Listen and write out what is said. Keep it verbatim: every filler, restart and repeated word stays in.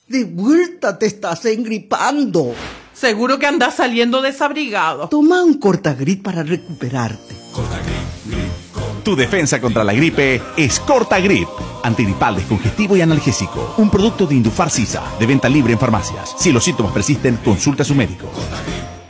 De vuelta te estás engripando. Seguro que andas saliendo desabrigado. Toma un Cortagrit para recuperarte. Tu defensa contra la gripe es Cortagrip. Antigripal, descongestivo y analgésico. Un producto de Indufar Sisa, de venta libre en farmacias. Si los síntomas persisten, consulta a su médico.